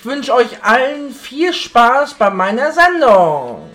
ich wünsche euch allen viel Spaß bei meiner Sendung.